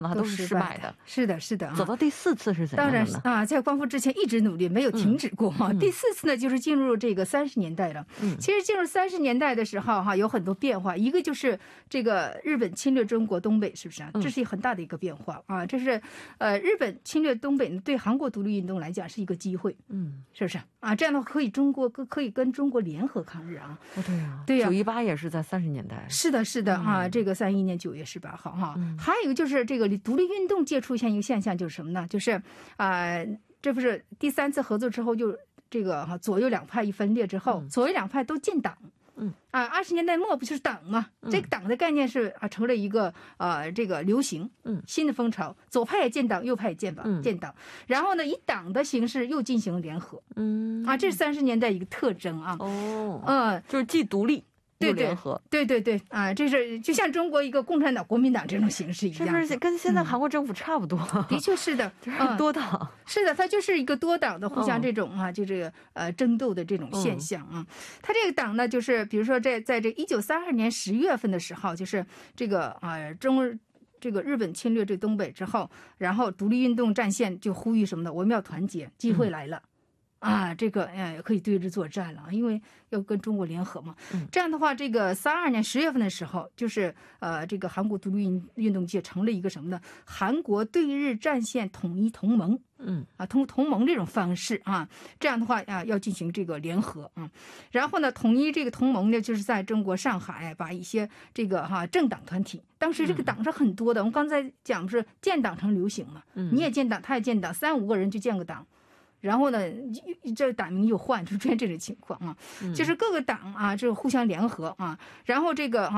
那都是失败的。 是的，是的啊。 走到第4次是怎样的呢？ 当然啊，在光复之前一直努力，没有停止过哈。第4次呢，就是进入这个30年代了。其实进入30年代的时候哈，有很多变化。一个就是这个日本侵略中国东北，是不是啊？这是很大的一个变化啊。这是日本侵略东北对韩国独立运动来讲是一个机会，是不是啊？这样的话可以跟中国联合抗日啊。 对呀， 对呀 ，9·18也是在30年代。 是的，是的啊。这个31年9月18号哈。还有一个就是这个独立运动界出现一个现象，就是什么呢？就是这不是第3次合作之后，就这个左右两派一分裂之后，左右两派都建党。20年代末不就是党吗？这个党的概念是成了一个这个流行，新的风潮，左派也建党，右派也建党，然后呢，以党的形式又进行联合，这是30年代一个特征啊。 就是既独立又联合， 对啊，这是就像中国一个共产党、国民党这种形式一样， 是不是跟现在韩国政府差不多？ 的确是的， 多党。 是的，它就是一个多党的互相这种就这个争斗的这种现象啊。它这个党呢，就是比如说在这1932年10月份的时候，就是这个这个日本侵略这东北之后，然后独立运动战线就呼吁什么呢？我们要团结，机会来了。这个可以对日作战了，因为要跟中国联合嘛。这样的话，这个32年10月份的时候，就是这个韩国独立运动界成了一个什么呢？韩国对日战线统一同盟。通过同盟这种方式啊，这样的话要进行这个联合啊。然后呢，统一这个同盟呢，就是在中国上海把一些这个政党团体，当时这个党是很多的。我们刚才讲是建党成流行嘛，你也建党，他也建党，3-5个人就建个党。然后呢，这党名又换，就出现这种情况啊，就是各个党这互相联合啊。然后这个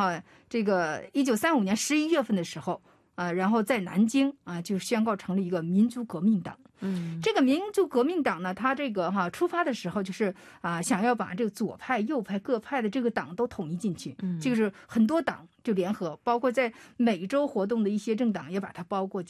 1935年11月份的时候然后在南京就宣告成立一个民族革命党。这个民族革命党呢，它这个出发的时候就是想要把这个左派、右派各派的这个党都统一进去。就是很多党就联合，包括在美洲活动的一些政党也把它包括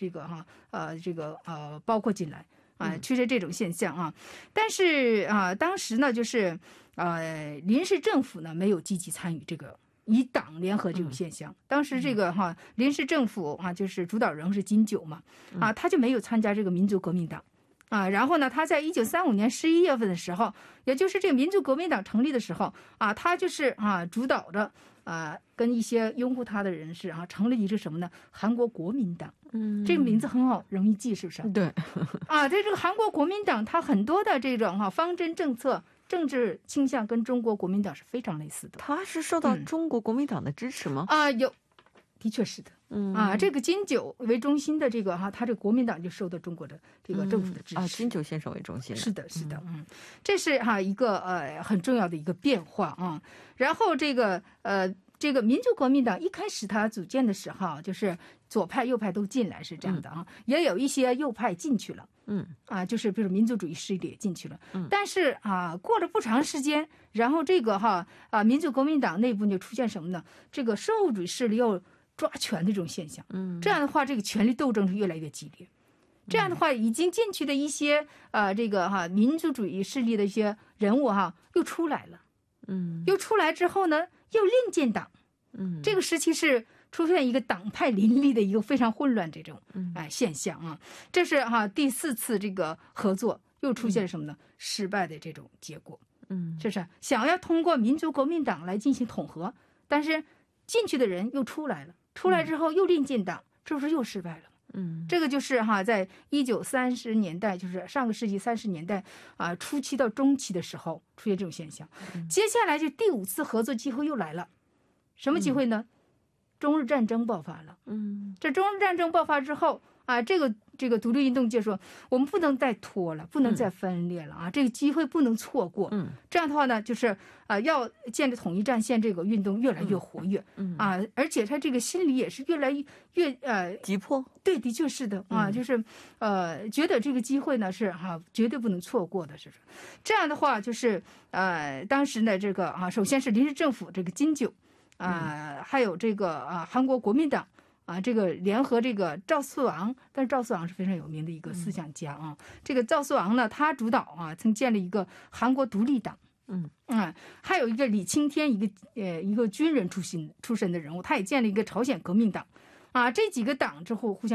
包括进来。确实这种现象啊。但是当时呢，就是临时政府呢没有积极参与这个以党联合这种现象。当时这个临时政府就是主导人是金九嘛，他就没有参加这个民族革命党。然后呢，他在1935年11月份的时候，也就是这个民族革命党成立的时候他就是主导着跟一些拥护他的人士成立一个什么呢？韩国国民党。这个名字很好，容易记，是不是？ 对。 这个韩国国民党，它很多的这种方针政策、政治倾向跟中国国民党是非常类似的。 它是受到中国国民党的支持吗？ 有，的确是的。这个金九为中心的这个他这个国民党就受到中国的这个政府的支持。 金九先生为中心的。 是的，是的。这是一个很重要的一个变化啊。然后这个民族革命党一开始它组建的时候，就是左派右派都进来，是这样的也有一些右派进去了。就是比如民族主义势力也进去了。但是过了不长时间，然后这个民族革命党内部就出现什么呢？这个社会主义势力又抓权的这种现象。这样的话，这个权力斗争是越来越激烈。这样的话，已经进去的一些这个民族主义势力的一些人物又出来了。又出来之后呢，又另建党。这个时期是出现一个党派林立的一个非常混乱这种现象这是第4次这个合作又出现什么呢？失败的这种结果。这是想要通过民族革命党来进行统合，但是进去的人又出来了，出来之后又另建党，这不是又失败了吗？这个就是在1930年代，就是上个世纪30年代初期到中期的时候出现这种现象。接下来就第5次合作机会又来了。什么机会呢？中日战争爆发了。这中日战争爆发之后这个独立运动界说，我们不能再拖了，不能再分裂了这个机会不能错过。这样的话呢，就是要建立统一战线，这个运动越来越活跃。而且他这个心理也是越来越急迫。对， 的确是的就是觉得这个机会呢是绝对不能错过的，是不是？这样的话就是当时呢这个首先是临时政府这个金九还有这个韩国国民党这个联合这个赵四王，但是赵四王是非常有名的一个思想家这个赵四王呢，他主导曾建立一个韩国独立党。还有一个李青天，一个军人出身的人物，他也建立一个朝鲜革命党啊，这几个党之后互相